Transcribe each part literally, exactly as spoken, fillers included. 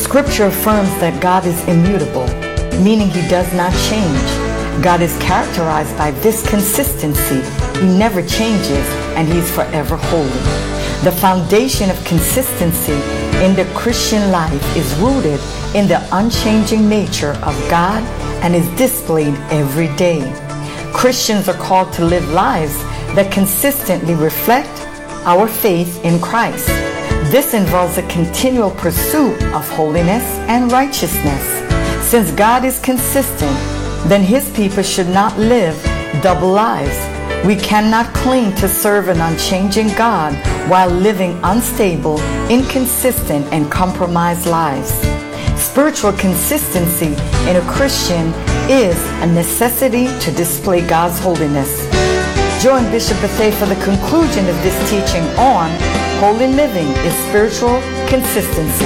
Scripture affirms that God is immutable, meaning he does not change. God is characterized by this consistency. He never changes, and he is forever holy. The foundation of consistency in the Christian life is rooted in the unchanging nature of God and is displayed every day. Christians are called to live lives that consistently reflect our faith in Christ. This involves a continual pursuit of holiness and righteousness. Since God is consistent, then his people should not live double lives. We cannot claim to serve an unchanging God while living unstable, inconsistent, and compromised lives. Spiritual consistency in a Christian is a necessity to display God's holiness. Join Bishop Bethea for the conclusion of this teaching on Holy Living is Spiritual Consistency.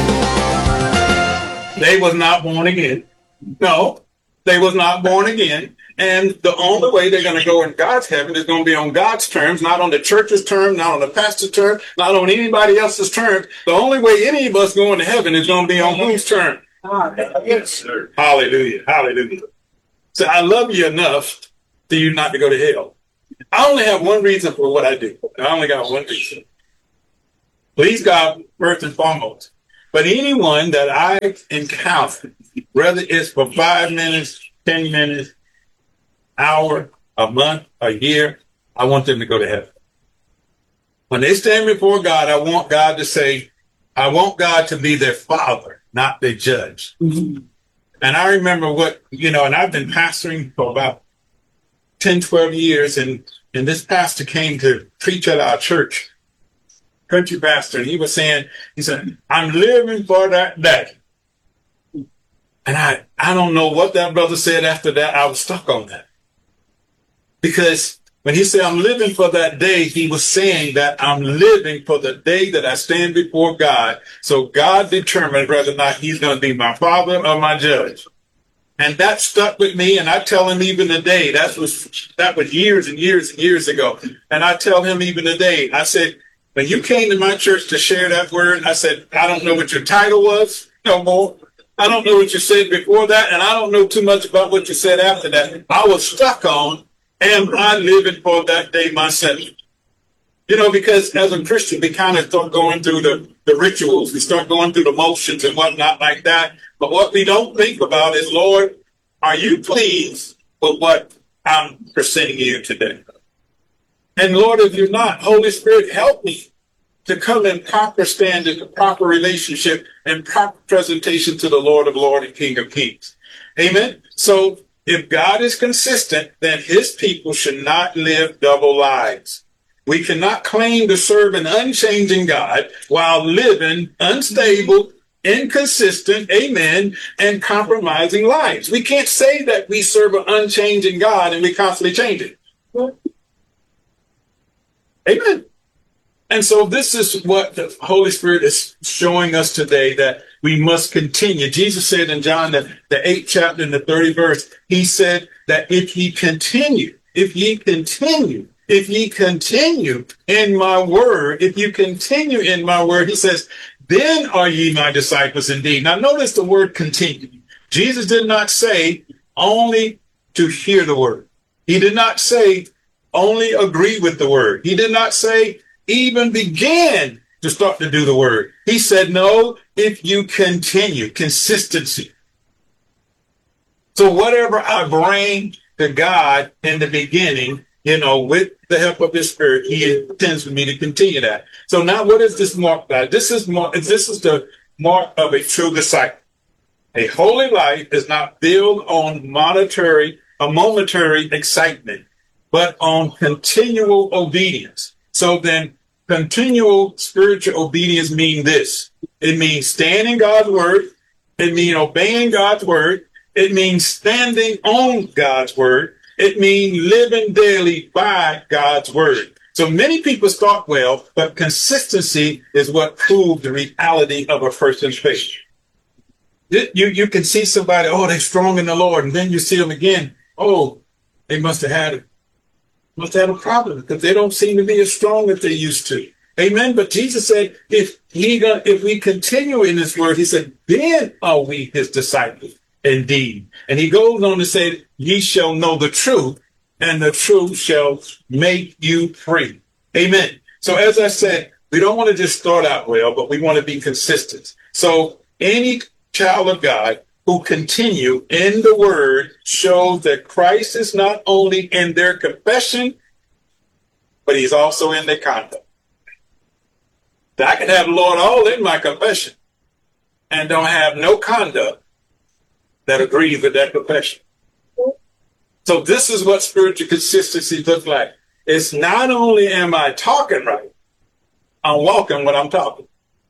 They was not born again. No, they was not born again. And the only way they're going to go in God's heaven is going to be on God's terms, not on the church's terms, not on the pastor's terms, not on anybody else's terms. The only way any of us go into heaven is going to be on whose terms? Yes, sir. Hallelujah. Hallelujah. So I love you enough for you not to go to hell. I only have one reason for what I do. I only got one reason. Please God first and foremost. But anyone that I encounter, whether it's for five minutes, ten minutes, hour, a month, a year, I want them to go to heaven. When they stand before God, I want God to say, I want God to be their father, not their judge. Mm-hmm. And I remember what, you know, and I've been pastoring for about ten, twelve years, and, and this pastor came to preach at our church, country pastor, and he was saying, he said, I'm living for that day. And I, I don't know what that brother said after that. I was stuck on that. Because when he said, I'm living for that day, he was saying that I'm living for the day that I stand before God. So God determined whether or not he's going to be my father or my judge. And that stuck with me. And I tell him even today, that was, that was years and years and years ago. And I tell him even today, I said, when you came to my church to share that word, I said, I don't know what your title was no more. I don't know what you said before that. And I don't know too much about what you said after that. I was stuck on, am I living for that day myself? You know, because as a Christian, we kind of start going through the, the rituals. We start going through the motions and whatnot like that. But what we don't think about is, Lord, are you pleased with what I'm presenting you today? And Lord, if you're not, Holy Spirit, help me to come in proper standing, proper relationship, and proper presentation to the Lord of Lords and King of Kings. Amen. So if God is consistent, then his people should not live double lives. We cannot claim to serve an unchanging God while living unstable, inconsistent, amen, and compromising lives. We can't say that we serve an unchanging God and we constantly change it. Amen. And so this is what the Holy Spirit is showing us today, that we must continue. Jesus said in John, the, the eighth chapter and the thirtieth verse, he said that if ye continue, if ye continue, if ye continue in my word, if you continue in my word, he says, then are ye my disciples indeed. Now notice the word continue. Jesus did not say only to hear the word. He did not say only agree with the word. He did not say even begin to start to do the word. He said, no, if you continue, consistency. So whatever I bring to God in the beginning, you know, with the help of his spirit, he intends for me to continue that. So now what is this mark by? This is mark, this is the mark of a true disciple. A holy life is not built on monetary, a momentary excitement, but on continual obedience. So then continual spiritual obedience means this. It means standing God's word. It means obeying God's word. It means standing on God's word. It means living daily by God's word. So many people start well, but consistency is what proves the reality of a person's faith. You, you can see somebody, oh, they're strong in the Lord. And then you see them again. Oh, they must have had, must have had a problem because they don't seem to be as strong as they used to. Amen. But Jesus said, if he gonna, if we continue in his word, he said, then are we his disciples indeed. And he goes on to say, ye shall know the truth, and the truth shall make you free. Amen. So as I said, we don't want to just start out well, but we want to be consistent. So any child of God who continue in the word shows that Christ is not only in their confession, but he's also in their conduct. I can have the Lord all in my confession and don't have no conduct that agrees with that confession. So this is what spiritual consistency looks like. It's not only am I talking right, I'm walking what I'm talking.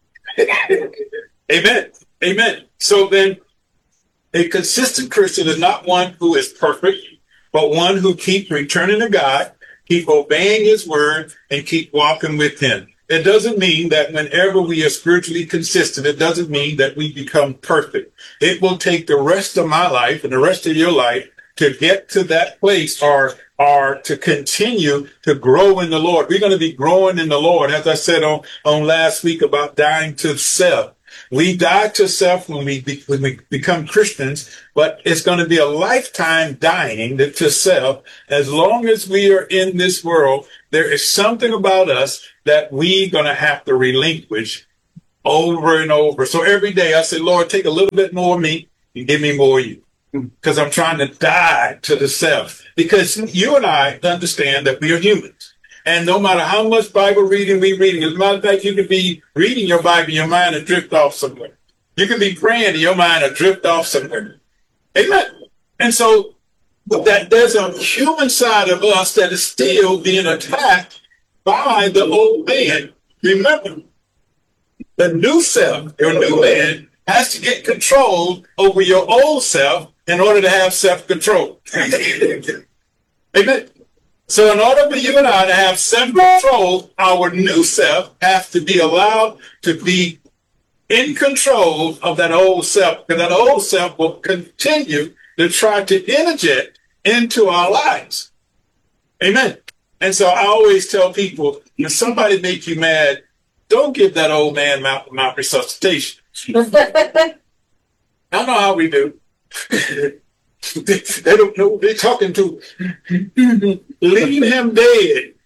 Amen. Amen. So then a consistent Christian is not one who is perfect, but one who keeps returning to God, keep obeying his word, and keep walking with him. It doesn't mean that whenever we are spiritually consistent, it doesn't mean that we become perfect. It will take the rest of my life and the rest of your life to get to that place, or or to continue to grow in the Lord. We're going to be growing in the Lord. As I said on, on last week about dying to self. We die to self when we, be, when we become Christians, but it's going to be a lifetime dying to self. As long as we are in this world, there is something about us that we're going to have to relinquish over and over. So every day I say, Lord, take a little bit more of me and give me more of you. Because I'm trying to die to the self. Because you and I understand that we are humans. And no matter how much Bible reading we reading, as a matter of fact, you can be reading your Bible, your mind and drift off somewhere. You can be praying and your mind will drift off somewhere. Amen. And so that there's a human side of us that is still being attacked by the old man. Remember, the new self, your new man, has to get control over your old self in order to have self-control. Amen. So in order for you and I to have self-control, our new self has to be allowed to be in control of that old self, because that old self will continue to try to interject into our lives. Amen. And so I always tell people, if somebody make you mad, don't give that old man mouth, mouth resuscitation. I know how we do. they, they don't know what they're talking to. Leave him dead.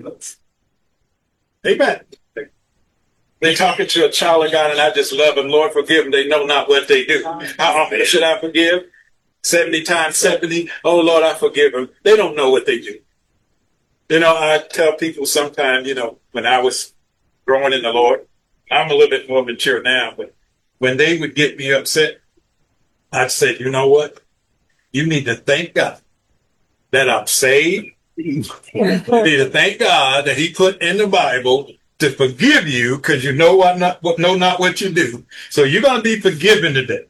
Amen. They talking to a child of God, and I just love them. Lord, forgive them. They know not what they do. How often should I forgive? seventy times seventy. Oh, Lord, I forgive them. They don't know what they do. You know, I tell people sometimes, you know, when I was growing in the Lord, I'm a little bit more mature now, but when they would get me upset, I'd say, you know what? You need to thank God that I'm saved. You need to thank God that he put in the Bible to forgive you, because you know what not what know not what you do. So you're going to be forgiven today.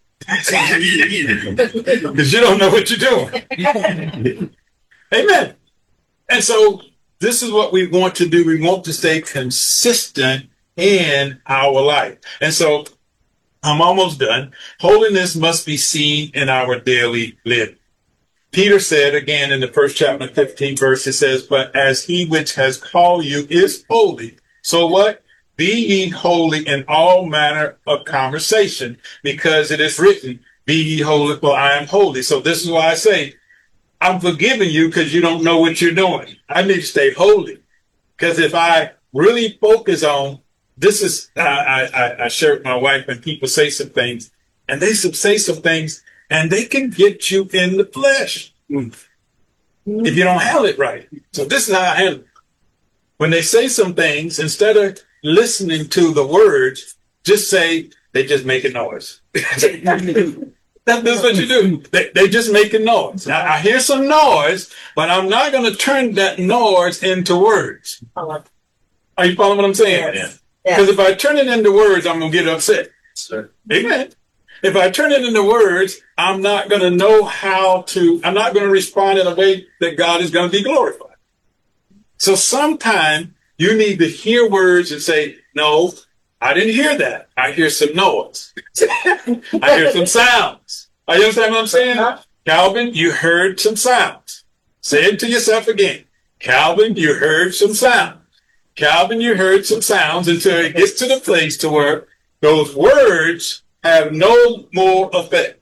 Because you don't know what you're doing. Amen. And so this is what we want to do. We want to stay consistent in our life. And so I'm almost done. Holiness must be seen in our daily living. Peter said again in the first chapter, fifteenth verse, it says, but as he which has called you is holy. So what? Be ye holy in all manner of conversation, because it is written, be ye holy, for I am holy. So this is why I say, I'm forgiving you because you don't know what you're doing. I need to stay holy. Because if I really focus on, this is, I, I, I share with my wife, and people say some things, and they say some things, and they can get you in the flesh mm. if you don't handle it right. So this is how I handle it. When they say some things, instead of listening to the words, just say, they just make a noise. That's what you do. They, they just make a noise. Now, I hear some noise, but I'm not going to turn that noise into words. Are you following what I'm saying? Because yes. If I turn it into words, I'm going to get upset. Sure. Amen. If I turn it into words, I'm not going to know how to, I'm not going to respond in a way that God is going to be glorified. So sometimes you need to hear words and say, no, I didn't hear that. I hear some noise. I hear some sounds. Are you understand what I'm saying? Uh-huh. Calvin, you heard some sounds. Say it to yourself again. Calvin, you heard some sounds. Calvin, you heard some sounds until it gets to the place to where those words have no more effect.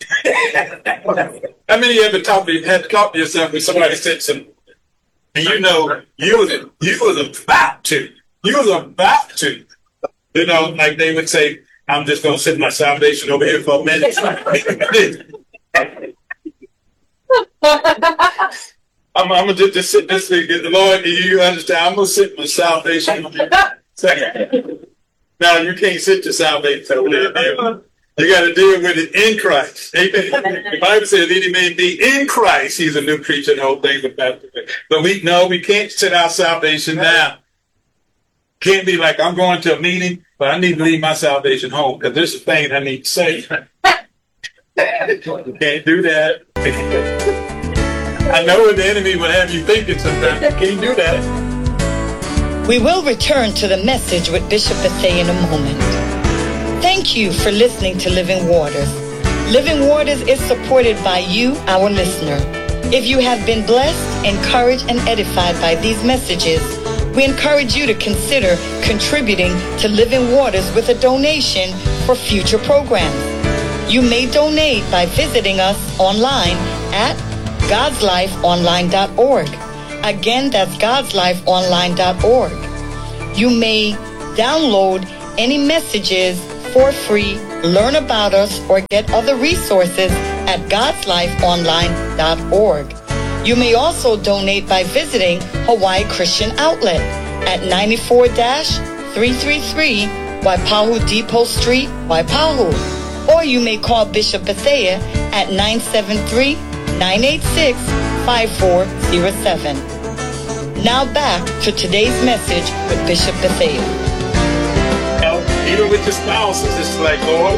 How many of you ever talked to, had to talk to yourself when somebody said something? And you know, you was, you was about to. You was about to. You know, like they would say, I'm just going to sit my salvation over here for a minute. I'm, I'm going to just sit this week. Lord, do you understand? I'm going to sit my salvation over here. Second. Now, you can't sit your salvation over there. You got to deal with it in Christ. Amen. The Bible says, any man be in Christ, he's a new creature, and the whole thing with that. But we, no, we can't sit our salvation down. Can't be like, I'm going to a meeting, but I need to leave my salvation home because there's a thing I need to say. You can't do that. I know what the enemy would have you thinking sometimes. You can't do that. We will return to the message with Bishop Bethea in a moment. Thank you for listening to Living Waters. Living Waters is supported by you, our listener. If you have been blessed, encouraged, and edified by these messages, we encourage you to consider contributing to Living Waters with a donation for future programs. You may donate by visiting us online at gods life online dot org. Again, that's gods life online dot org. You may download any messages for free, learn about us, or get other resources at gods life online dot org. You may also donate by visiting Hawaii Christian Outlet at ninety-four three thirty-three Waipahu Depot Street, Waipahu. Or you may call Bishop Bethea at nine seven three, nine eight six, five four zero seven. Now back to today's message with Bishop Bethea. Even with your spouses, it's like, Lord,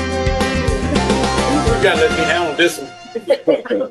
you got to let me handle this one.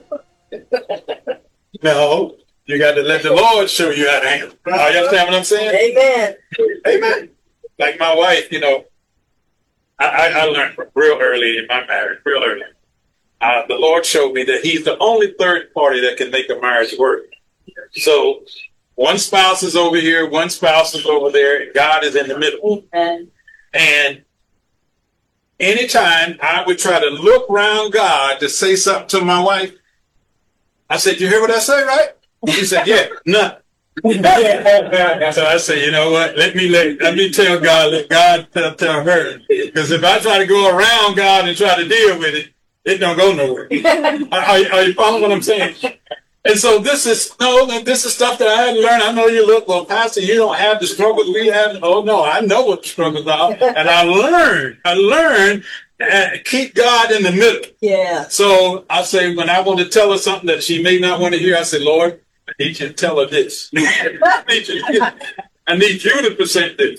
No, you got to let the Lord show you how to handle it. Are you understand what I'm saying? Amen. Amen. Like my wife, you know, I, I, I learned real early in my marriage, real early. Uh, the Lord showed me that he's the only third party that can make a marriage work. So one spouse is over here, one spouse is over there, and God is in the middle. Amen. And anytime I would try to look around God to say something to my wife, I said, you hear what I say, right? She said, yeah, nothing. So I said, you know what? Let me let, let me tell God, let God tell, tell her. Because if I try to go around God and try to deal with it, it don't go nowhere. are, are you following what I'm saying? And so this is, no, this is stuff that I had to learn. I know you look, well, Pastor, you don't have the struggles we have. Oh, no, I know what the struggles are. And I learned, I learned, uh, keep God in the middle. Yeah. So I say, when I want to tell her something that she may not want to hear, I say, Lord, I need you to tell her this. I, need you to, I need you to present this.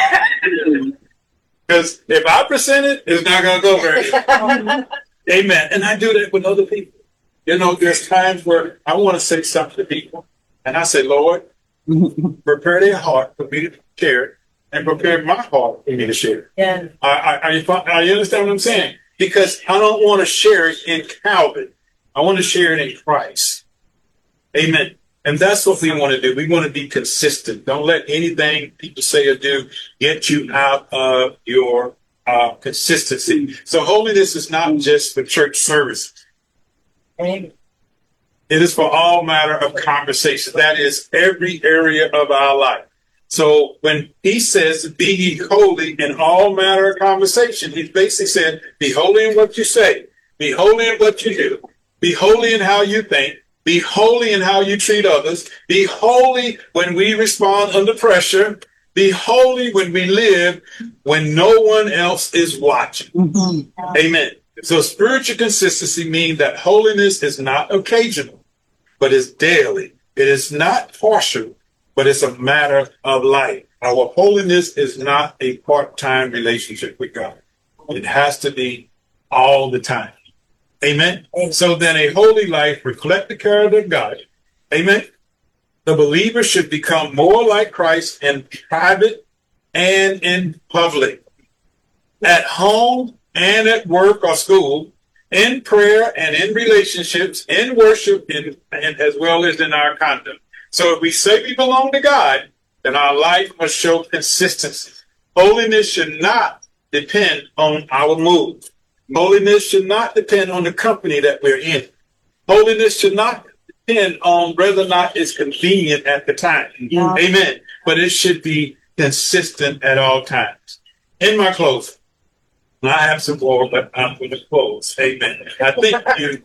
Because if I present it, it's not going to go very well. Amen. And I do that with other people. You know, there's times where I want to say something to people, and I say, Lord, prepare their heart for me to share it, and prepare my heart for me to share it. Yeah. Are, are, are, you, are you understand what I'm saying? Because I don't want to share it in Calvin. I want to share it in Christ. Amen. And that's what we want to do. We want to be consistent. Don't let anything people say or do get you out of your uh, consistency. So holiness is not just for church services. Amen. It is for all matter of conversation. That is every area of our life. So when he says, be ye holy in all matter of conversation, he basically said, be holy in what you say. Be holy in what you do. Be holy in how you think. Be holy in how you treat others. Be holy when we respond under pressure. Be holy when we live when no one else is watching. Mm-hmm. Amen. So spiritual consistency means that holiness is not occasional, but it's daily. It is not partial, but it's a matter of life. Our holiness is not a part-time relationship with God. It has to be all the time. Amen. Amen. So then a holy life reflects the character of God. Amen. The believer should become more like Christ in private and in public, at home and at work or school, in prayer and in relationships, in worship, in, and as well as in our conduct. So if we say we belong to God, then our life must show consistency. Holiness should not depend on our mood. Holiness should not depend on the company that we're in. Holiness should not depend on whether or not it's convenient at the time. Yeah. Amen. But it should be consistent at all times. In my closing, I have some more, but I'm going to close. Amen. I think you,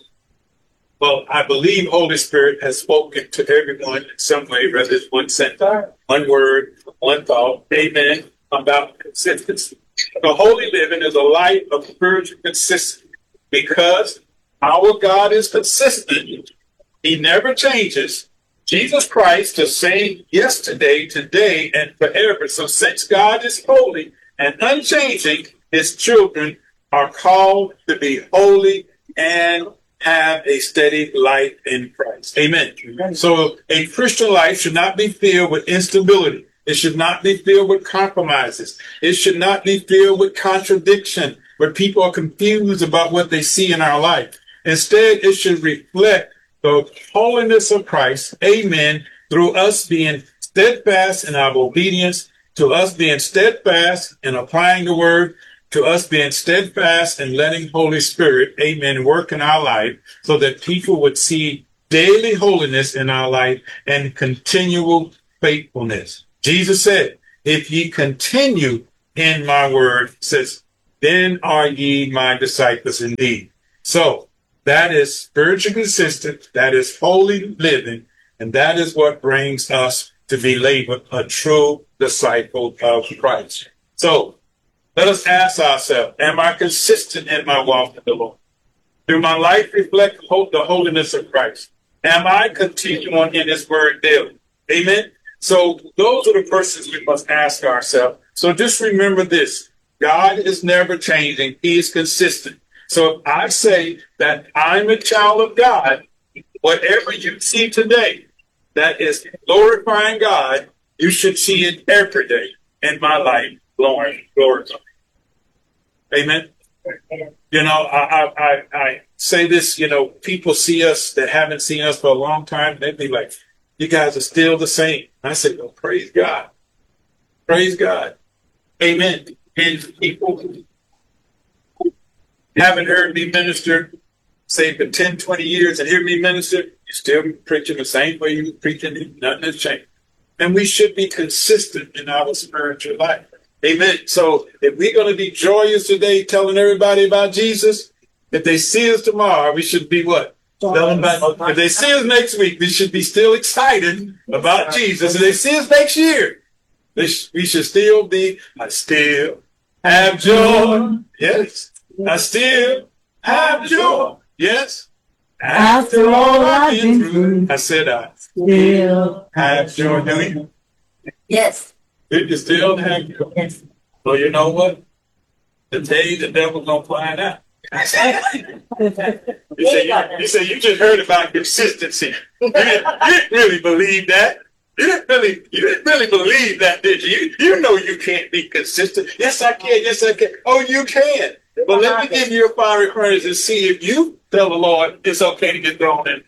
well, I believe Holy Spirit has spoken to everyone in some way, whether it's one sentence, one word, one thought. Amen. About consistency. The holy living is a life of spiritual consistency because our God is consistent. He never changes. Jesus Christ the same yesterday, today, and forever. So since God is holy and unchanging, his children are called to be holy and have a steady life in Christ. Amen. Amen. So a Christian life should not be filled with instability. It should not be filled with compromises. It should not be filled with contradiction, where people are confused about what they see in our life. Instead, it should reflect the holiness of Christ, amen, through us being steadfast in our obedience, to us being steadfast in applying the word, to us being steadfast in letting Holy Spirit, amen, work in our life so that people would see daily holiness in our life and continual faithfulness. Jesus said, if ye continue in my word, says, then are ye my disciples indeed. So that is spiritual consistent, that is holy living, and that is what brings us to be labeled a true disciple of Christ. So let us ask ourselves, am I consistent in my walk with the Lord? Do my life reflect the holiness of Christ? Am I continuing in his word daily? Amen. So those are the questions we must ask ourselves. So just remember this. God is never changing. He is consistent. So if I say that I'm a child of God, whatever you see today that is glorifying God, you should see it every day in my life, glory, glory. Amen. You know, I, I, I, I say this, you know, people see us that haven't seen us for a long time. They'd be like, you guys are still the same. I say, oh, praise God. Praise God. Amen. And people haven't heard me minister, say, for ten, twenty years and hear me minister, you're still preaching the same way you were preaching. Nothing has changed. And we should be consistent in our spiritual life. Amen. So if we're going to be joyous today telling everybody about Jesus, if they see us tomorrow, we should be what? About, if they see us next week, we should be still excited about Jesus. If they see us next year, they sh- we should still be, I still have joy. Yes. I still have joy. Yes. After all I've been through, I said I still have joy. Do you? Yes. You still have joy. Yes. Well, you know what? Today the devil's going to find out. you, say you, you say you just heard about consistency. You didn't, you didn't really believe that. You didn't really, you didn't really believe that, did you? you? You know you can't be consistent. Yes, I can. Yes, I can. Oh, you can. But let me give you a fiery furnace and see if you tell the Lord it's okay to get thrown in.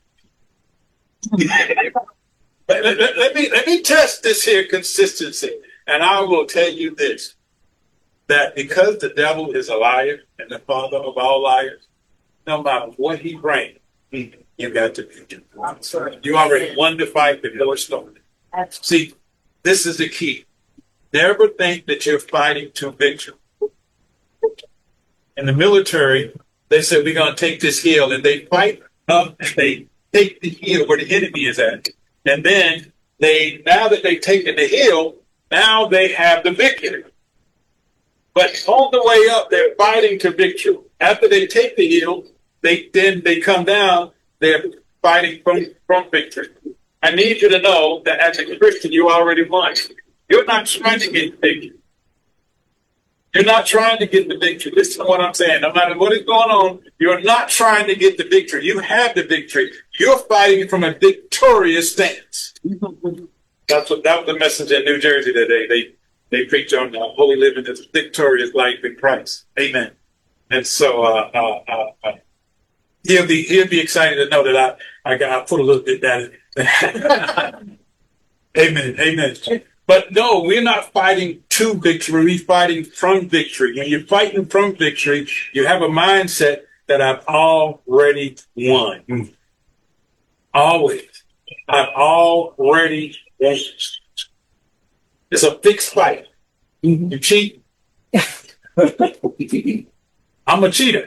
let, let, let me let me test this here consistency, and I will tell you this. That because the devil is a liar and the father of all liars, no matter what he brings, you got to be. You already won the fight before it started. See, this is the key. Never think that you're fighting to victory. In the military, they said, we're going to take this hill, and they fight up, and they take the hill where the enemy is at. And then they, now that they've taken the hill, now they have the victory. But on the way up, they're fighting to victory. After they take the hill, they then they come down, they're fighting from, from victory. I need you to know that as a Christian, you already won. You're not trying to get the victory. You're not trying to get the victory. Listen to what I'm saying. No matter what is going on, you're not trying to get the victory. You have the victory. You're fighting from a victorious stance. That's what, that was the message in New Jersey today. They They preach on uh, holy living as a victorious life in Christ. Amen. And so uh, uh, uh, uh, he'll be he'll be excited to know that I I got I put a little bit down. Amen. Amen. But no, we're not fighting to victory. We're fighting from victory. When you're fighting from victory, you have a mindset that I've already won. Mm. Always. I've already won. It's a fixed fight. Mm-hmm. You cheat. I'm a cheater.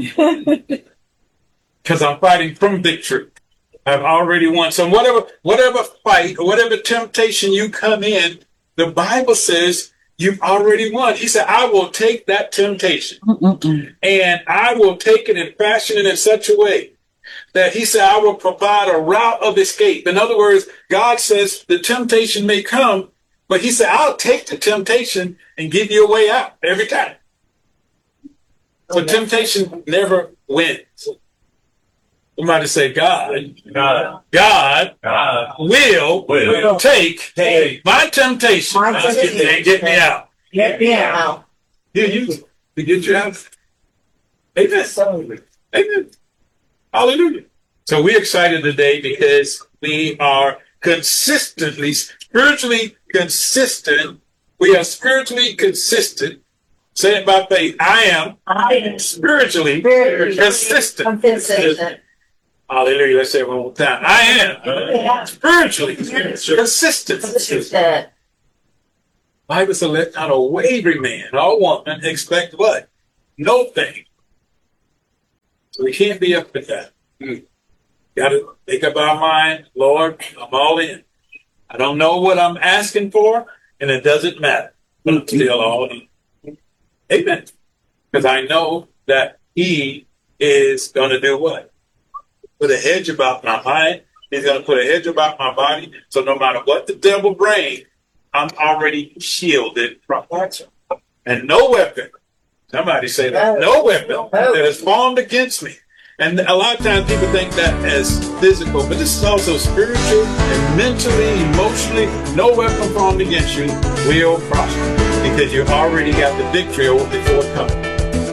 Because I'm fighting from victory. I've already won. So whatever, whatever fight or whatever temptation you come in, the Bible says you've already won. He said, I will take that temptation Mm-mm-mm. and I will take it and fashion it in such a way that he said, I will provide a route of escape. In other words, God says the temptation may come, but he said, I'll take the temptation and give you a way out every time. So okay. Temptation never wins. Somebody say, God, God, God, God will, will take, take my temptation, my temptation and get me out. Get me out. He'll use it to get you out. Amen. Amen. Hallelujah. So we're excited today because we are consistently, spiritually consistent. We are spiritually consistent. Say it by faith. I am, I am spiritually, spiritually consistent. consistent. Hallelujah. Let's say it one more time. I am yeah. spiritually consistent. consistent. Bible says, let not a wavering man or woman expect what? No thing. So we can't be up with that. Mm. Got to make up our mind, Lord, I'm all in. I don't know what I'm asking for, and it doesn't matter. But I'm still all in. Amen. Because I know that he is going to do what? Put a hedge about my mind. He's going to put a hedge about my body. So no matter what the devil brings, I'm already shielded from it. And no weapon, somebody say that, no weapon that is formed against me. And a lot of times people think that as physical, but this is also spiritual and mentally, emotionally. No weapon formed against you will prosper because you already got the victory over before it comes.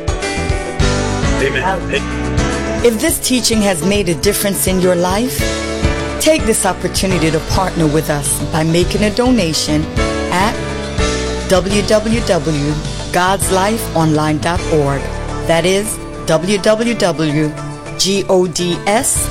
Amen. Amen. If this teaching has made a difference in your life, take this opportunity to partner with us by making a donation at w w w dot gods life online dot org. That is w w w dot gods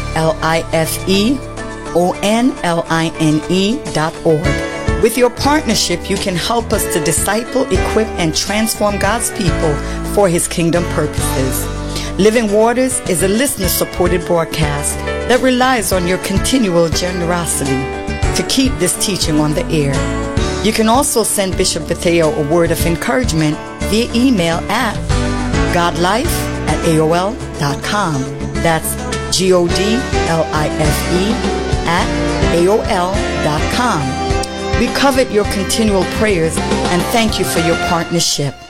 life dot org. With your partnership, you can help us to disciple, equip, and transform God's people for His kingdom purposes. Living Waters is a listener-supported broadcast that relies on your continual generosity to keep this teaching on the air. You can also send Bishop Bethea a word of encouragement via email at godlife at A O L dot com. That's G O D L I F E at A O L dot com. We covet your continual prayers and thank you for your partnership.